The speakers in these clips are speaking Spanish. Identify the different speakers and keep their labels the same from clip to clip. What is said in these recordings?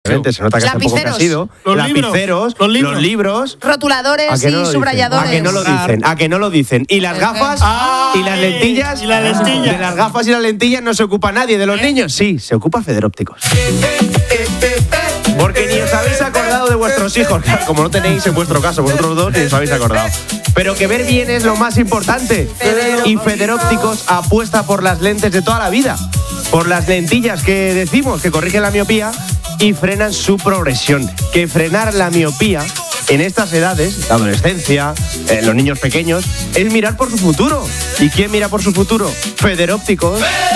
Speaker 1: Se nota que hace poco que ha sido. Lapiceros, los libros.
Speaker 2: Rotuladores y subrayadores.
Speaker 1: ¿A que no lo dicen? Y las gafas y las lentillas. De las gafas y las lentillas no se ocupa nadie. ¿De los niños? Sí, se ocupa Federópticos. Porque ni os habéis acordado de vuestros hijos. Claro, como no tenéis en vuestro caso, vosotros dos ni os habéis acordado. Pero que ver bien es lo más importante. Y Federópticos apuesta por las lentes de toda la vida. Por las lentillas que decimos que corrigen la miopía y frenan su progresión. Que frenar la miopía en estas edades, la adolescencia, los niños pequeños, es mirar por su futuro. ¿Y quién mira por su futuro? Federópticos.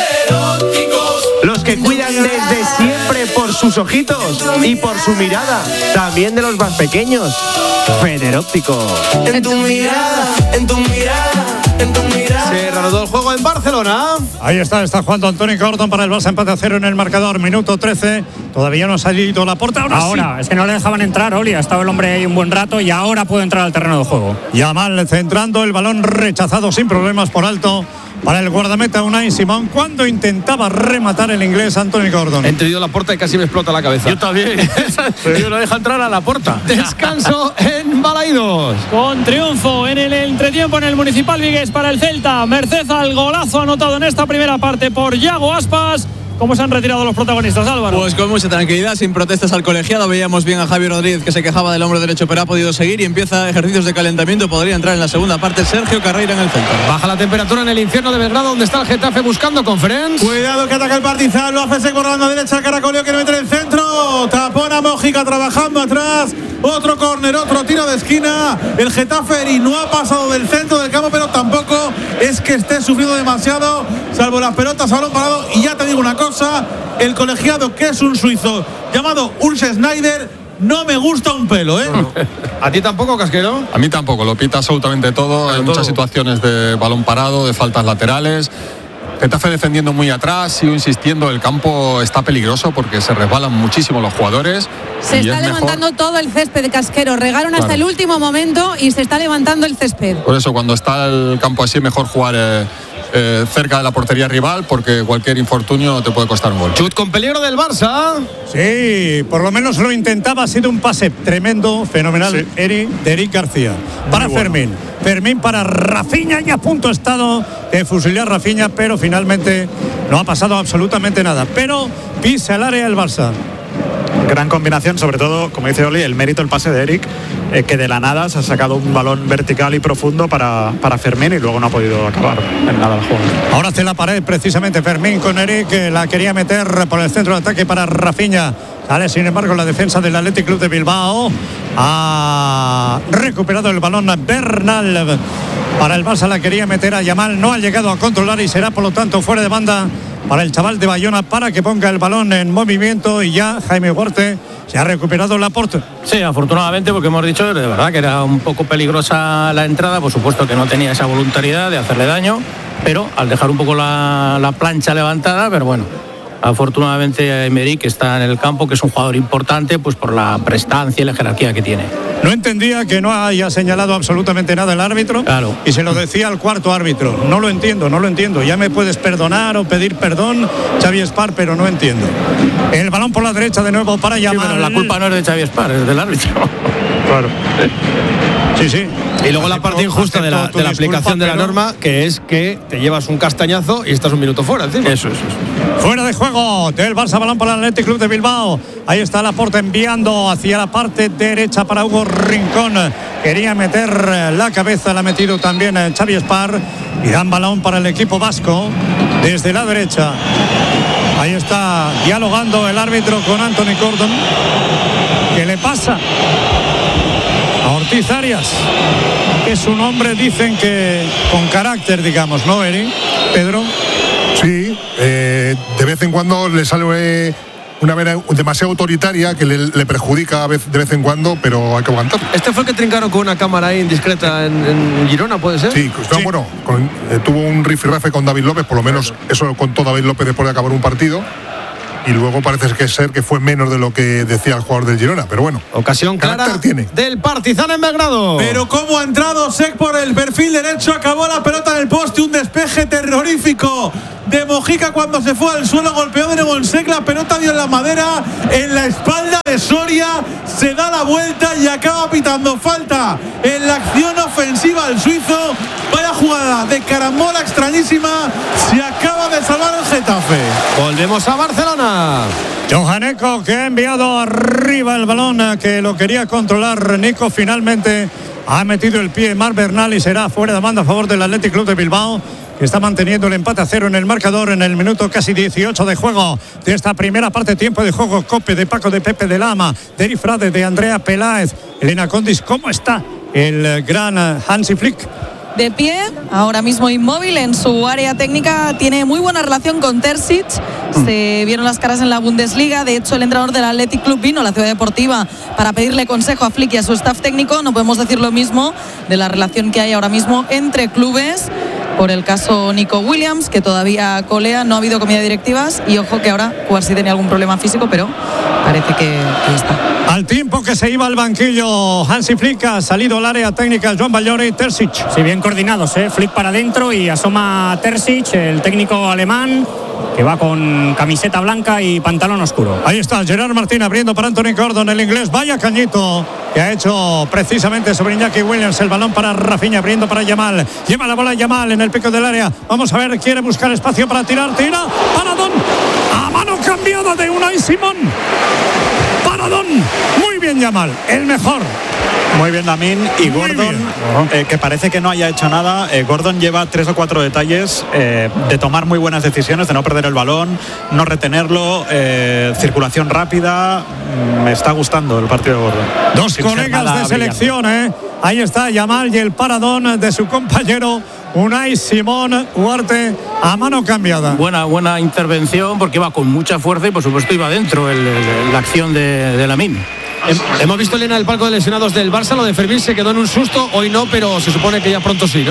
Speaker 1: Los que cuidan desde siempre por sus ojitos y por su mirada, también de los más pequeños. Federópticos.
Speaker 3: En tu mirada, en tu mirada, en tu mirada.
Speaker 4: Se reanudó el juego en Barcelona.
Speaker 5: Ahí está jugando Anthony Gordon para el Barça, empate a 0 en el marcador, minuto 13. Todavía no ha salido Laporta. Ahora sí.
Speaker 6: Es que no le dejaban entrar, Oli. Ha estado el hombre ahí un buen rato y ahora puede entrar al terreno de juego.
Speaker 5: Yamal centrando el balón, rechazado sin problemas por alto para el guardameta Unai Simón cuando intentaba rematar el inglés Anthony Gordon.
Speaker 4: He entendido Laporta y casi me explota la cabeza.
Speaker 7: Yo también. Yo no deja entrar a Laporta.
Speaker 4: Descanso en Balaidos.
Speaker 8: Con triunfo en el entretiempo en el Municipal Vigués para el Celta. Merced al golazo anotado en esta primera parte por Yago Aspas. ¿Cómo se han retirado los protagonistas, Álvaro?
Speaker 9: Pues con mucha tranquilidad, sin protestas al colegiado. Veíamos bien a Javi Rodríguez, que se quejaba del hombro derecho, pero ha podido seguir y empieza ejercicios de calentamiento. Podría entrar en la segunda parte Sergio Carreira en el centro.
Speaker 4: Baja la temperatura en el infierno de Belgrado, donde está el Getafe buscando Conference.
Speaker 10: Cuidado que ataca el Partizan, lo hace seco por la banda derecha. Caracoleo quiere meter el centro. Tapón a Mójica trabajando atrás. Otro córner, otro tiro de esquina. El Getafe y no ha pasado del centro del campo, pero tampoco es que esté sufriendo demasiado, salvo las pelotas a balón parado. Y ya te digo una cosa, el colegiado, que es un suizo llamado Urs Schneider, no me gusta un pelo, ¿eh?
Speaker 4: ¿A ti tampoco, Casquero?
Speaker 11: A mí tampoco, lo pita absolutamente todo. Hay muchas situaciones de balón parado, de faltas laterales. Getafe defendiendo muy atrás, sigo insistiendo, el campo está peligroso porque se resbalan muchísimo los jugadores.
Speaker 2: Se está levantando todo el césped, Casquero. Regaron hasta el último momento y se está levantando el césped.
Speaker 11: Por eso, cuando está el campo así, mejor jugar cerca de la portería rival, porque cualquier infortunio te puede costar un gol.
Speaker 4: Chut con peligro del Barça.
Speaker 5: Sí, por lo menos lo intentaba. Ha sido un pase tremendo, fenomenal, sí. De Eric García. Para Fermín. Fermín para Rafinha, y a punto ha estado de fusilar Rafinha, pero finalmente no ha pasado absolutamente nada. Pero pisa el área el Barça.
Speaker 12: Gran combinación, sobre todo, como dice Oli, el mérito, el pase de Eric, que de la nada se ha sacado un balón vertical y profundo para Fermín y luego no ha podido acabar en nada el juego.
Speaker 5: Ahora hace la pared precisamente Fermín con Eric, que la quería meter por el centro de ataque para Rafinha. Sale, sin embargo, la defensa del Athletic Club de Bilbao. Ha recuperado el balón Bernal. Para el Barça la quería meter a Yamal, no ha llegado a controlar y será por lo tanto fuera de banda para el chaval de Bayona para que ponga el balón en movimiento. Y ya Jaime Huarte se ha recuperado Laporte.
Speaker 7: Sí, afortunadamente, porque hemos dicho de verdad que era un poco peligrosa la entrada. Por supuesto que no tenía esa voluntariedad de hacerle daño, pero al dejar un poco la plancha levantada, pero bueno, afortunadamente Emery, que está en el campo, que es un jugador importante, pues por la prestancia y la jerarquía que tiene.
Speaker 5: No entendía que no haya señalado absolutamente nada el árbitro.
Speaker 7: Claro.
Speaker 5: Y se lo decía al cuarto árbitro. No lo entiendo. Ya me puedes perdonar o pedir perdón, Xavi Espar, pero no entiendo. El balón por la derecha de nuevo para Yamal.
Speaker 7: Sí, pero la culpa no es de Xavi Espar, es del árbitro.
Speaker 12: Claro.
Speaker 5: Sí.
Speaker 4: Y luego la parte injusta de la aplicación de la norma, que es que te llevas un castañazo y estás un minuto fuera encima.
Speaker 7: Eso.
Speaker 5: Fuera de juego del Barça, balón para el Athletic Club de Bilbao. Ahí está Laporte enviando hacia la parte derecha para Hugo Rincón. Quería meter la cabeza, la ha metido también Xavi Espar. Y dan balón para el equipo vasco desde la derecha. Ahí está dialogando el árbitro con Anthony Gordon. ¿Qué le pasa a Ortiz Arias? Es un hombre, dicen que con carácter, digamos, ¿no, Eri? Pedro.
Speaker 13: Sí, de vez en cuando le sale una vena demasiado autoritaria que le perjudica de vez en cuando, pero hay que aguantar.
Speaker 4: ¿Este fue el que trincaron con una cámara ahí indiscreta en Girona, puede ser?
Speaker 13: Sí, no, sí. Bueno, tuvo un rifirrafe con David López, por lo menos eso lo contó David López después de acabar un partido. Y luego parece que fue menos de lo que decía el jugador del Girona, pero bueno.
Speaker 4: Ocasión clara
Speaker 13: tiene
Speaker 4: del Partizan en Belgrado.
Speaker 10: Pero cómo ha entrado Sek por el perfil derecho, acabó la pelota en el poste, un despeje terrorífico de Mojica cuando se fue al suelo, golpeó de nuevo en sec, la pelota dio en la madera, en la espalda de Soria, se da la vuelta y acaba pitando falta en la acción ofensiva al suizo. Vaya jugada de carambola extrañísima, se acaba de salvar el Getafe.
Speaker 4: Volvemos a Barcelona.
Speaker 5: Johaneco, que ha enviado arriba el balón, que lo quería controlar Nico, finalmente ha metido el pie Marc Bernal y será fuera de banda a favor del Athletic Club de Bilbao, que está manteniendo el empate a 0 en el marcador en el minuto casi 18 de juego de esta primera parte. Tiempo de juego. Cope de Paco, de Pepe, de Lama, de Eri Frade, de Andrea Peláez, Elena Condis. ¿Cómo está el gran Hansi Flick?
Speaker 14: De pie, ahora mismo inmóvil en su área técnica, tiene muy buena relación con Terzic, se vieron las caras en la Bundesliga. De hecho, el entrenador del Athletic Club vino a la Ciudad Deportiva para pedirle consejo a Flick y a su staff técnico. No podemos decir lo mismo de la relación que hay ahora mismo entre clubes. Por el caso Nico Williams, que todavía colea, no ha habido comida directivas, y ojo que ahora Cuarsi tenía algún problema físico, pero parece que está.
Speaker 5: Al tiempo que se iba al banquillo Hansi Flick, ha salido al área técnica Joan Ballori, Terzic.
Speaker 6: Sí, bien coordinados, Flick para adentro y asoma Terzic, el técnico alemán, que va con camiseta blanca y pantalón oscuro.
Speaker 5: Ahí está Gerard Martín abriendo para Anthony Gordon, el inglés. Vaya cañito que ha hecho precisamente sobre Iñaki Williams. El balón para Rafinha, abriendo para Yamal. Lleva la bola Yamal en el pico del área. Vamos a ver, quiere buscar espacio para tirar. Tira, paradón. A mano cambiada de Unai Simón. Paradón. Muy bien Yamal, el mejor.
Speaker 12: Muy bien Lamine y Gordon, que parece que no haya hecho nada. Gordon lleva 3 o 4 detalles de tomar muy buenas decisiones, de no perder el balón, no retenerlo, circulación rápida. Me está gustando el partido de Gordon.
Speaker 5: Dos colegas de selección, Ahí está Yamal y el paradón de su compañero Unai Simón. Huarte a mano cambiada.
Speaker 7: Buena intervención, porque iba con mucha fuerza y por supuesto iba dentro la acción de Lamine.
Speaker 4: Hemos visto, Elena, el palco de lesionados del Barça. Lo de Fermín se quedó en un susto, hoy no, pero se supone que ya pronto sí, ¿no?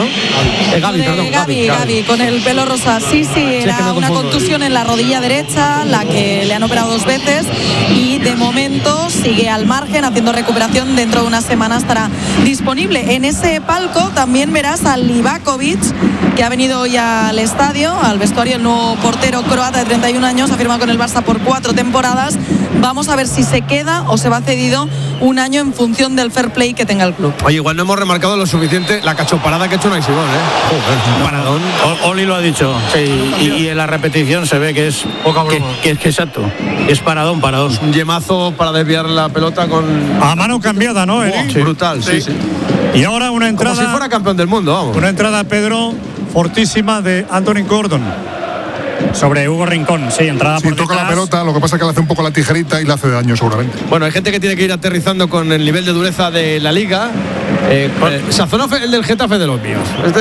Speaker 4: Gavi,
Speaker 14: con el pelo rosa. Sí, era una contusión en la rodilla derecha, la que le han operado 2 veces, y de momento sigue al margen, haciendo recuperación. Dentro de unas semanas estará disponible. En ese palco también verás a Livakovic, que ha venido hoy al estadio, al vestuario, el nuevo portero croata de 31 años, ha firmado con el Barça por 4 temporadas. Vamos a ver si se queda o se va cedido un año en función del fair play que tenga el club.
Speaker 4: Oye, igual no hemos remarcado lo suficiente la cachoparada que ha hecho Unai Simón,
Speaker 7: Joder, paradón. Oli lo ha dicho. Sí, y en la repetición se ve que es que exacto. Es paradón.
Speaker 4: Un yemazo para desviar la pelota con
Speaker 5: a mano cambiada, ¿no?
Speaker 4: Sí. Brutal, sí.
Speaker 5: Y ahora una entrada,
Speaker 4: como si fuera campeón del mundo, vamos.
Speaker 5: Una entrada, Pedro, fortísima de Anthony Gordon
Speaker 6: sobre Hugo Rincón. Sí, entrada por
Speaker 13: toca la pelota, lo que pasa es que le hace un poco la tijerita y le hace daño seguramente.
Speaker 4: Bueno, hay gente que tiene que ir aterrizando con el nivel de dureza de la liga. Sazonov, el del Getafe, de los míos.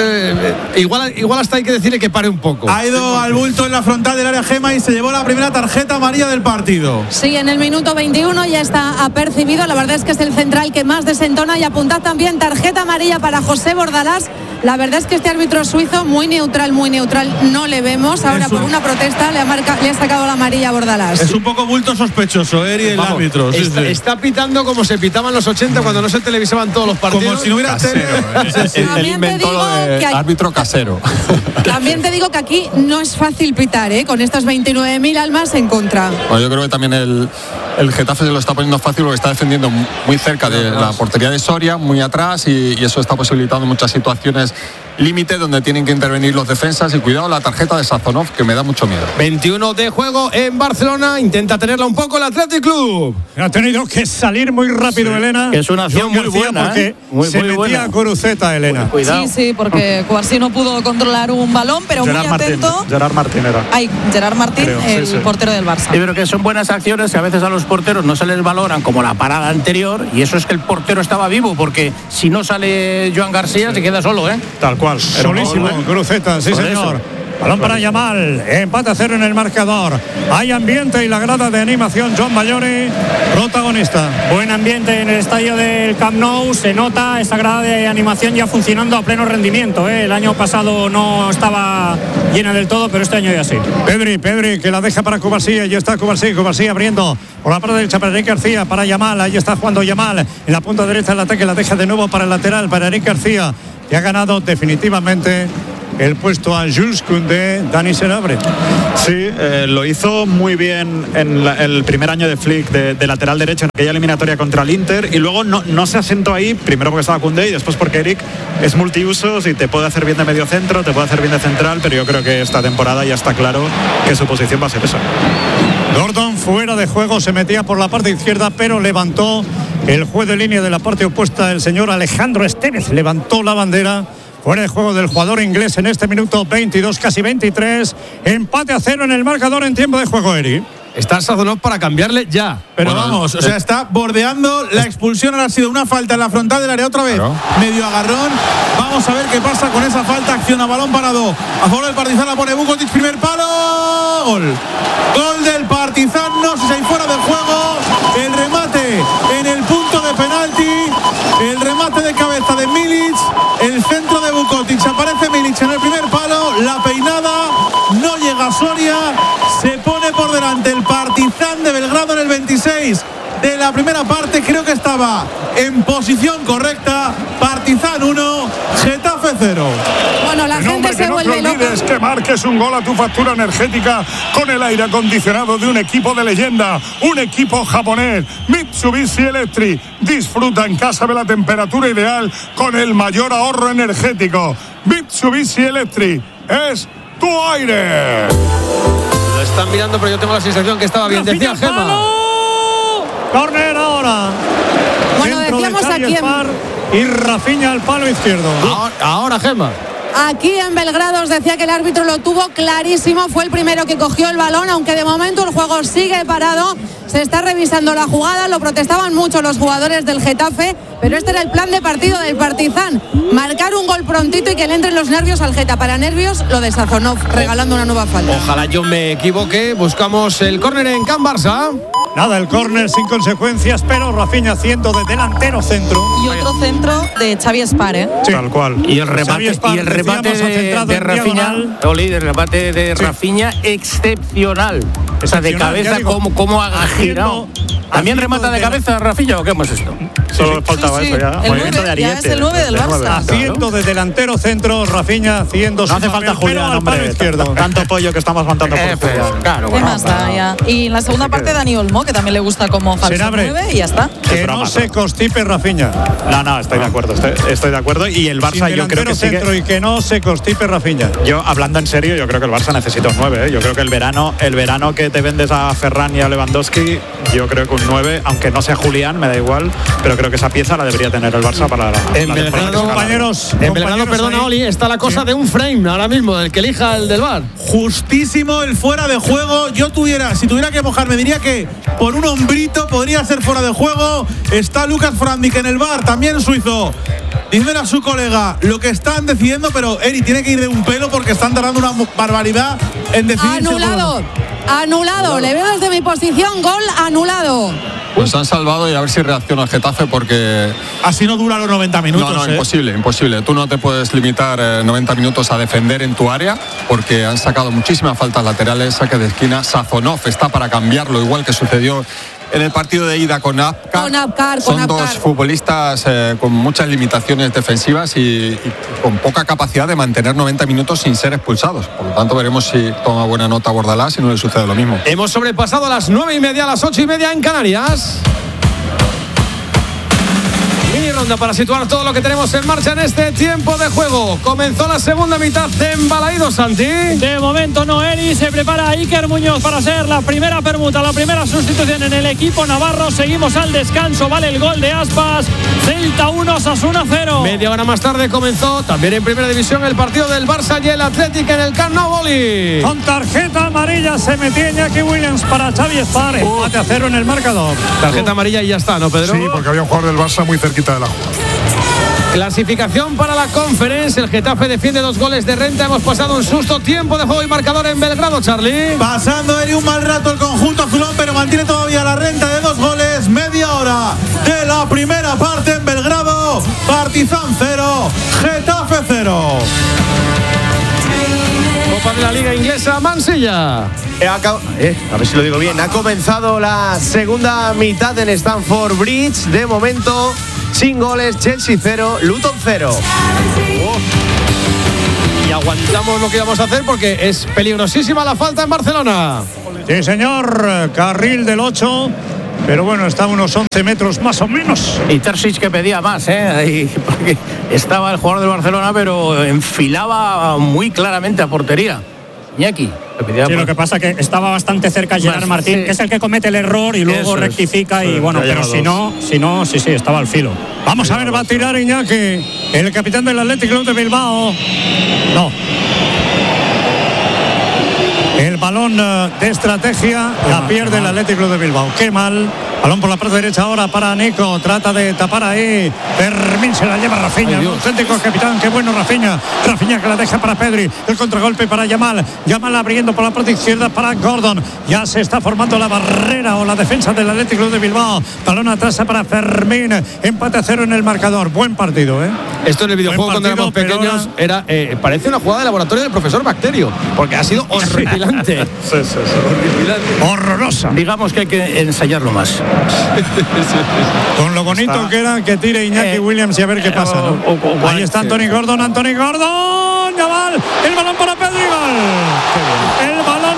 Speaker 4: Igual hasta hay que decirle que pare un poco.
Speaker 10: Ha ido al bulto en la frontal del área Gema y se llevó la primera tarjeta amarilla del partido.
Speaker 2: Sí, en el minuto 21 ya está apercibido. La verdad es que es el central que más desentona. Y apuntad también tarjeta amarilla para José Bordalás. La verdad es que este árbitro suizo, muy neutral, no le vemos. Ahora por una protesta le ha sacado la amarilla a Bordalás.
Speaker 10: Es un poco bulto sospechoso, el árbitro.
Speaker 4: Está pitando como se pitaban los 80 cuando no se televisaban todos los partidos.
Speaker 10: Como si no hubiera
Speaker 11: casero, Él inventó lo de árbitro casero.
Speaker 2: También te digo que aquí no es fácil pitar, con estas 29.000 almas en contra.
Speaker 11: Bueno, yo creo que también el Getafe se lo está poniendo fácil porque está defendiendo muy cerca de la portería de Soria, muy atrás, y eso está posibilitando muchas situaciones límite donde tienen que intervenir los defensas. Y cuidado la tarjeta de Sazonov, que me da mucho miedo.
Speaker 4: 21 de juego en Barcelona, intenta tenerla un poco el Athletic Club.
Speaker 5: Ha tenido que salir muy rápido, Elena.
Speaker 7: Es una acción muy buena,
Speaker 5: porque se metía Guruceta, Elena.
Speaker 7: Cuidado.
Speaker 14: Sí, porque Cuarsi no pudo controlar un balón, pero
Speaker 12: Gerard
Speaker 14: muy atento.
Speaker 12: Gerard Martín era.
Speaker 14: Gerard Martín, creo, el portero del Barça.
Speaker 7: Sí, pero que son buenas acciones que a veces a los porteros no se les valoran, como la parada anterior, y eso es que el portero estaba vivo, porque si no sale Joan García se queda solo,
Speaker 12: Tal cual.
Speaker 5: Solísimo, Guruceta, sí, señor. Balón para Yamal, empate a 0 en el marcador. Hay ambiente y la grada de animación. Joan Ballori, protagonista.
Speaker 6: Buen ambiente en el estadio del Camp Nou. Se nota esa grada de animación ya funcionando a pleno rendimiento. El año pasado no estaba llena del todo, pero este año ya sí.
Speaker 5: Pedri, que la deja para Cubarsí. Ahí está Cubarsí abriendo por la parte derecha para Eric García, para Yamal. Ahí está jugando Yamal en la punta derecha del ataque. La deja de nuevo para el lateral, para Eric García, que ha ganado definitivamente el puesto a Jules Koundé, Dani Senabre.
Speaker 12: Sí, lo hizo muy bien en el primer año de Flick de lateral derecho en aquella eliminatoria contra el Inter, y luego no se asentó ahí, primero porque estaba Koundé y después porque Eric es multiusos y te puede hacer bien de medio centro, te puede hacer bien de central, pero yo creo que esta temporada ya está claro que su posición va a ser esa.
Speaker 5: Gordon fuera de juego, se metía por la parte izquierda, pero levantó el juez de línea de la parte opuesta, el señor Alejandro Esteves, levantó la bandera. Fuera de juego del jugador inglés en este minuto 22, casi 23. Empate a 0 en el marcador en tiempo de juego, Eri.
Speaker 4: Está Sazonov para cambiarle ya.
Speaker 10: Pero vamos, o sea, está bordeando. La expulsión ahora ha sido una falta en la frontal del área otra vez. Claro. Medio agarrón. Vamos a ver qué pasa con esa falta. Acciona balón parado. A favor del Partizan la pone Vukotic, primer palo. Gol. Gol del Partizan. No sé si hay fuera de juego. El remate en el punto de penalti. El remate de cabeza de Milic. El centro de Vukotic. Aparece Milic en el primer palo. La peinada. No llega Soria. Se pone por delante el Partizan de Belgrado en el 26 de la primera parte. Creo que estaba en posición correcta. Partizan 1, Getafe 0.
Speaker 2: Bueno, la gente se vuelve loca.
Speaker 15: No te olvides que marques un gol a tu factura energética con el aire acondicionado de un equipo de leyenda, un equipo japonés, Mitsubishi Electric. Disfruta en casa de la temperatura ideal con el mayor ahorro energético. Mitsubishi Electric es tu aire.
Speaker 4: Lo están mirando, pero yo tengo la sensación que estaba bien. Decía Gemma.
Speaker 5: Córner ahora.
Speaker 2: Bueno,
Speaker 5: centro
Speaker 2: decíamos
Speaker 5: de
Speaker 2: aquí
Speaker 5: y Rafinha al palo izquierdo.
Speaker 4: Ahora Gemma.
Speaker 2: Aquí en Belgrado os decía que el árbitro lo tuvo clarísimo, fue el primero que cogió el balón, aunque de momento el juego sigue parado, se está revisando la jugada, lo protestaban mucho los jugadores del Getafe, pero este era el plan de partido del Partizan, marcar un gol prontito y que le entren los nervios al Geta. Para nervios, lo de Sazonov, regalando una nueva falta.
Speaker 4: Ojalá yo me equivoque, buscamos el córner en Can Barça.
Speaker 5: Nada, el córner sin consecuencias, pero Rafinha haciendo de delantero centro.
Speaker 14: Y otro centro de Xavi Espar, ¿eh?
Speaker 12: Sí. Tal cual.
Speaker 7: Y el remate, de Rafinha, Oli, el remate de Rafinha excepcional. O sea, de cabeza, cómo ha girado. ¿También remata de cabeza Rafinha o qué hemos esto?
Speaker 12: Solo faltaba eso ya.
Speaker 14: El 9, ya es el 9 del Barça.
Speaker 5: Haciendo de delantero centro, Rafinha haciendo
Speaker 12: no hace falta Julián, hombre, izquierdo. Tanto pollo que estamos montando por fuera.
Speaker 7: Claro,
Speaker 14: ¿qué más da ya? Y en la segunda parte Dani Olmo, que también le gusta como falso 9 y ya está.
Speaker 5: Que no se constipe Rafinha.
Speaker 12: No, estoy de acuerdo, estoy de acuerdo. Y el Barça yo creo que sigue...
Speaker 5: centro y que no se constipe Rafinha.
Speaker 12: Yo, hablando en serio, yo creo que el Barça necesita un 9, ¿eh? Yo creo que el verano que te vendes a Ferran y a Lewandowski, yo creo que un 9, aunque no sea Julián, me da igual, pero creo que esa pieza la debería tener el Barça para
Speaker 4: en Belgrado, compañeros, perdona Oli, está la cosa de un frame ahora mismo, del que elija el del VAR.
Speaker 10: Justísimo el fuera de juego. Si tuviera que mojarme, diría que por un hombrito podría ser fuera de juego. Está Lucas Frandik en el VAR, también suizo. Dicen a su colega lo que están decidiendo, pero Eri tiene que ir de un pelo porque están tardando una barbaridad en decidir.
Speaker 2: Anulado. Le veo desde mi posición, gol anulado.
Speaker 11: Pues han salvado y a ver si reacciona el Getafe porque...
Speaker 10: Así no dura los 90 minutos.
Speaker 11: No, imposible. Tú no te puedes limitar 90 minutos a defender en tu área porque han sacado muchísimas faltas laterales, saque de esquina. Sazonov está para cambiarlo, igual que sucedió en el partido de ida con Apcar. Son dos futbolistas con muchas limitaciones defensivas y con poca capacidad de mantener 90 minutos sin ser expulsados. Por lo tanto, veremos si toma buena nota Bordalás y no le sucede lo mismo.
Speaker 4: Hemos sobrepasado las 9:30, a las 8:30 en Canarias. Mini ronda para situar todo lo que tenemos en marcha en este tiempo de juego. Comenzó la segunda mitad de embalaído, Santi.
Speaker 8: De momento Noeli, se prepara Iker Muñoz para ser la primera permuta, la primera sustitución en el equipo navarro. Seguimos al descanso, vale el gol de Aspas. Celta 1, Osasuna 0.
Speaker 4: Media hora más tarde comenzó también en primera división el partido del Barça y el Athletic en el Camp Nou.
Speaker 5: Con tarjeta amarilla se metía Iñaki Williams para Xavi Espar. Empate a 0 en el marcador.
Speaker 4: Tarjeta amarilla y ya está, ¿no, Pedro?
Speaker 13: Sí, porque había un jugador del Barça muy cerquita de la jugada.
Speaker 4: Clasificación para la Conference. El Getafe defiende 2 goles de renta. Hemos pasado un susto. Tiempo de juego y marcador en Belgrado, Charlie.
Speaker 10: Pasando Eri un mal rato el conjunto azulón, pero mantiene todavía la renta de 2 goles. Media hora de la primera parte en Belgrado. Partizan 0, Getafe 0.
Speaker 4: Copa de la Liga Inglesa, Mansilla.
Speaker 1: A ver si lo digo bien. Ha comenzado la segunda mitad en Stamford Bridge. De momento, sin goles, Chelsea 0, Luton 0.
Speaker 4: y aguantamos lo que íbamos a hacer porque es peligrosísima la falta en Barcelona.
Speaker 5: Sí, señor, carril del 8. Pero bueno, está a unos 11 metros más o menos.
Speaker 7: Y Terzic que pedía más, ahí, porque estaba el jugador del Barcelona, pero enfilaba muy claramente a portería. Iñaki.
Speaker 6: Sí, lo que pasa es que estaba bastante cerca Gerard Martín, sí, que es el que comete el error y luego rectifica. Sí, y bueno, pero si no, sí, estaba al filo.
Speaker 5: Vamos a ver, va a tirar Iñaki, el capitán del Athletic Club de Bilbao. No. El balón de estrategia la pierde el Athletic Club de Bilbao. Qué mal. Balón por la parte derecha ahora para Nico. Trata de tapar ahí. Fermín se la lleva Rafinha. El auténtico capitán. Qué bueno Rafinha. Rafinha que la deja para Pedri. El contragolpe para Yamal. Yamal abriendo por la parte izquierda para Gordon. Ya se está formando la barrera o la defensa del Athletic Club de Bilbao. Balón atrás para Fermín. Empate a 0 en el marcador. Buen partido,
Speaker 4: Esto en el videojuego cuando éramos pequeños era parece una jugada de laboratorio del profesor Bacterio, porque ha sido horripilante.
Speaker 5: Sí. Horrorosa.
Speaker 7: Digamos que hay que ensayarlo más.
Speaker 5: Con lo bonito que era que tire Iñaki Williams y a ver qué pasa, ¿no? Ahí está Anthony Gordon. Yamal, el balón para Pedri. El balón.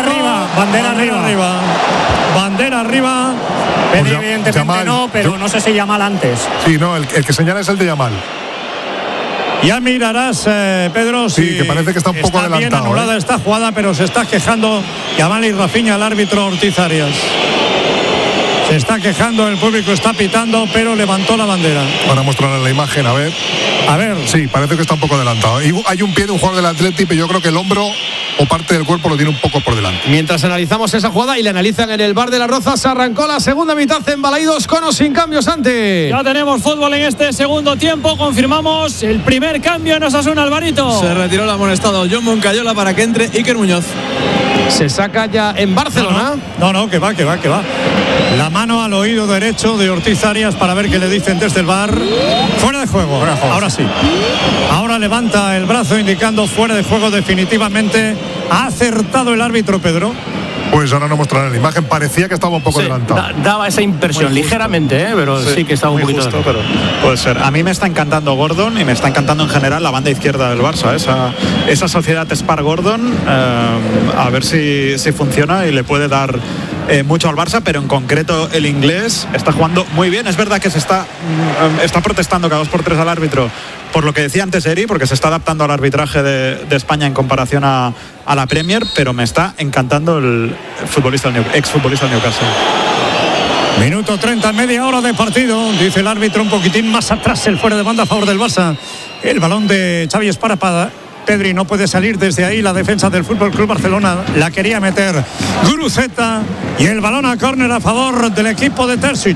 Speaker 5: Bandera arriba.
Speaker 6: Pedri evidentemente Yamal, no, pero no sé si Yamal antes.
Speaker 13: Sí, no, el que señala es el de Yamal.
Speaker 5: Ya mirarás, Pedro,
Speaker 13: sí, que parece que está un poco
Speaker 5: adelantado. Está bien anulada esta jugada, pero se está quejando Yamal y Rafinha, el árbitro Ortiz Arias. Se está quejando, el público está pitando, pero levantó la bandera.
Speaker 13: Para mostrar la imagen, a ver. Sí, parece que está un poco adelantado. Y hay un pie de un jugador del Athletic, pero yo creo que el hombro o parte del cuerpo lo tiene un poco por delante.
Speaker 4: Mientras analizamos esa jugada y la analizan en el bar de las Rozas, arrancó la segunda mitad en Balaidos, con o sin cambios ante.
Speaker 8: Ya tenemos fútbol en este segundo tiempo. Confirmamos el primer cambio en Osasuna, Alvarito.
Speaker 9: Se retiró el amonestado John Moncayola para que entre Iker Muñoz.
Speaker 4: Se saca ya en Barcelona.
Speaker 5: No, que va. La mano al oído derecho de Ortiz Arias para ver qué le dicen desde el bar. Fuera de juego. Ahora sí. Ahora levanta el brazo indicando fuera de juego definitivamente. Ha acertado el árbitro, Pedro.
Speaker 13: Pues ahora no mostrarán la imagen. Parecía que estaba un poco adelantado.
Speaker 7: Daba esa impresión ligeramente, pero sí que estaba un poquito
Speaker 12: justo, pero puede ser. A mí me está encantando Gordon y me está encantando en general la banda izquierda del Barça. Esa sociedad Spar-Gordon, a ver si funciona y le puede dar mucho al Barça, pero en concreto el inglés está jugando muy bien. Es verdad que se está protestando cada 2x3 al árbitro por lo que decía antes Eri, porque se está adaptando al arbitraje de España en comparación a la Premier, pero me está encantando el exfutbolista del Newcastle.
Speaker 5: Minuto 30, media hora de partido. Dice el árbitro un poquitín más atrás, el fuera de banda a favor del Barça. El balón de Xavi Espara para Pedri, no puede salir desde ahí la defensa del Fútbol Club Barcelona. La quería meter Guruceta y el balón a córner a favor del equipo de Terzic.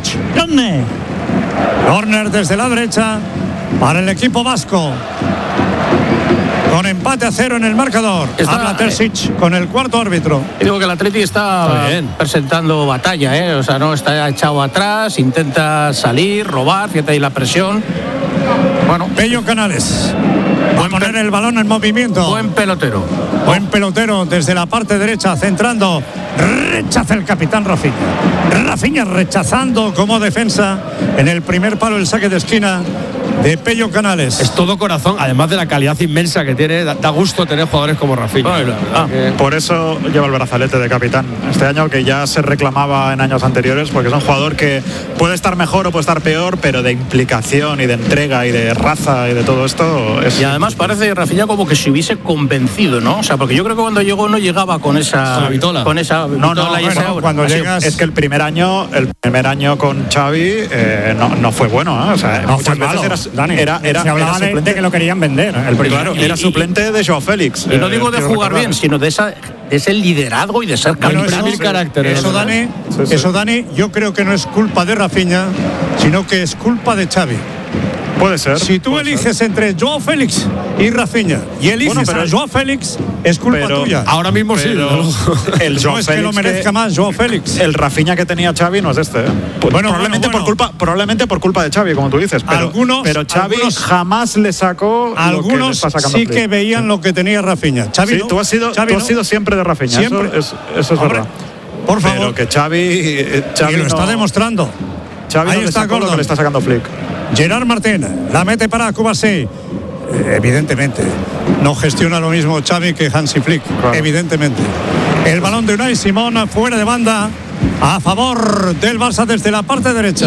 Speaker 5: Córner desde la derecha para el equipo vasco. Con empate a 0 en el marcador. Habla Terzic con el cuarto árbitro.
Speaker 7: Digo que el Atleti está presentando batalla, O sea, no está echado atrás, intenta salir, robar, fíjate ahí la presión.
Speaker 5: Bueno, Pello Canales. Va a poner el balón en movimiento.
Speaker 7: Buen pelotero
Speaker 5: desde la parte derecha, centrando. Rechaza el capitán Rafinha. Rafinha rechazando como defensa en el primer palo el saque de esquina de Pello Canales.
Speaker 4: Es todo corazón, además de la calidad inmensa que tiene. Da gusto tener jugadores como Rafinha.
Speaker 12: Por eso lleva el brazalete de capitán este año, que ya se reclamaba en años anteriores, porque es un jugador que puede estar mejor o puede estar peor, pero de implicación y de entrega y de raza y de todo esto es...
Speaker 7: Y además parece Rafinha como que se hubiese convencido, ¿no? O sea, porque yo creo que cuando llegó no llegaba con esa vitola.
Speaker 12: Cuando llegas... Es que el primer año con Xavi no fue bueno, O sea,
Speaker 6: no
Speaker 12: muchas veces
Speaker 6: se hablaba de que lo querían vender.
Speaker 12: Era suplente de Joao Félix.
Speaker 7: Y no digo de jugar bien, sino de ese liderazgo y de ser
Speaker 5: capitán. Eso, Dani, yo creo que no es culpa de Rafinha, sino que es culpa de Xavi.
Speaker 12: Puede ser.
Speaker 5: Si tú eliges entre Joao Félix y Rafinha y eliges a Joao Félix, es culpa tuya.
Speaker 4: Ahora mismo sí.
Speaker 12: El Joao
Speaker 5: no es que lo merezca más Joao Félix.
Speaker 12: El Rafinha que tenía Xavi no es este. Probablemente por culpa de Xavi, como tú dices. Pero Xavi jamás le sacó.
Speaker 5: Algunos
Speaker 12: lo que
Speaker 5: sí que veían lo que tenía Rafinha. Xavi
Speaker 12: sí, tú has sido siempre de Rafinha.
Speaker 5: Siempre.
Speaker 12: Eso es verdad.
Speaker 5: Por favor.
Speaker 12: Pero que Xavi
Speaker 5: lo está demostrando.
Speaker 12: Xavi ahí está Gordon, que le está sacando Flick.
Speaker 5: Gerard Martín la mete para Cubarsí. Evidentemente. No gestiona lo mismo Xavi que Hansi Flick. Claro. Evidentemente. El balón de Unai Simón fuera de banda a favor del Barça desde la parte derecha.